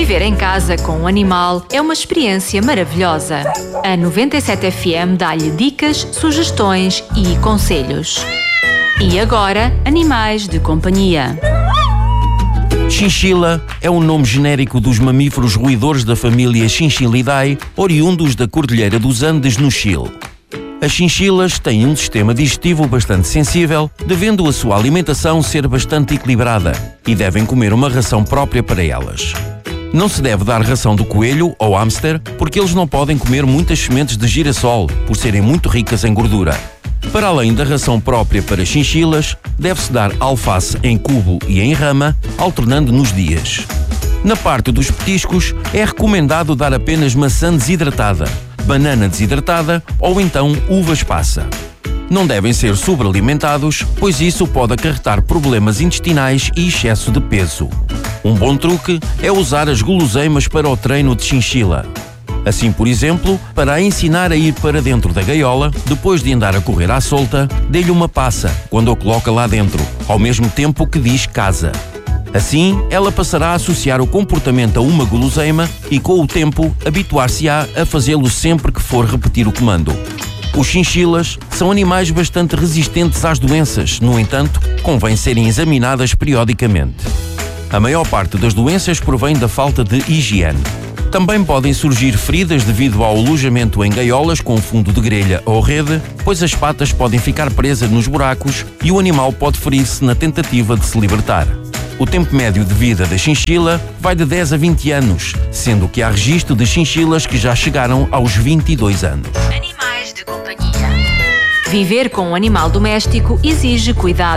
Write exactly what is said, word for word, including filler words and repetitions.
Viver em casa com um animal é uma experiência maravilhosa. A noventa e sete F M dá-lhe dicas, sugestões e conselhos. E agora, animais de companhia. Chinchila é o nome genérico dos mamíferos roedores da família Chinchilidae, oriundos da Cordilheira dos Andes, no Chile. As chinchilas têm um sistema digestivo bastante sensível, devendo a sua alimentação ser bastante equilibrada, e devem comer uma ração própria para elas. Não se deve dar ração do coelho ou hámster, porque eles não podem comer muitas sementes de girassol, por serem muito ricas em gordura. Para além da ração própria para chinchilas, deve-se dar alface em cubo e em rama, alternando nos dias. Na parte dos petiscos, é recomendado dar apenas maçã desidratada, banana desidratada ou então uvas passa. Não devem ser sobrealimentados, pois isso pode acarretar problemas intestinais e excesso de peso. Um bom truque é usar as guloseimas para o treino de chinchila. Assim, por exemplo, para a ensinar a ir para dentro da gaiola, depois de andar a correr à solta, dê-lhe uma passa quando a coloca lá dentro, ao mesmo tempo que diz casa. Assim, ela passará a associar o comportamento a uma guloseima e, com o tempo, habituar-se-á a fazê-lo sempre que for repetir o comando. Os chinchilas são animais bastante resistentes às doenças, no entanto, convém serem examinadas periodicamente. A maior parte das doenças provém da falta de higiene. Também podem surgir feridas devido ao alojamento em gaiolas com fundo de grelha ou rede, pois as patas podem ficar presas nos buracos e o animal pode ferir-se na tentativa de se libertar. O tempo médio de vida da chinchila vai de dez a vinte anos, sendo que há registro de chinchilas que já chegaram aos vinte e dois anos. Animais de companhia. Viver com um animal doméstico exige cuidado.